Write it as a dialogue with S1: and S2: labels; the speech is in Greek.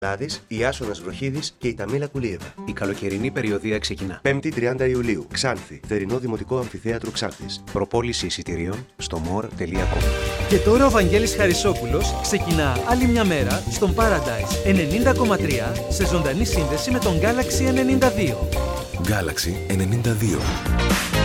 S1: Λάδης, η Άσονας Βροχίδης και η Ταμίλα Κουλίεβα.
S2: Η καλοκαιρινή περιοδεία ξεκινά.
S1: 5η 30 Ιουλίου. Ξάνθη. Θερινό Δημοτικό Αμφιθέατρο Ξάνθης.
S2: Προπόληση εισιτηρίων στο more.com.
S3: Και τώρα ο Βαγγέλης Χαρισόπουλος ξεκινά άλλη μια μέρα στον Paradise 90,3 σε ζωντανή σύνδεση με τον Galaxy 92.
S4: Galaxy 92.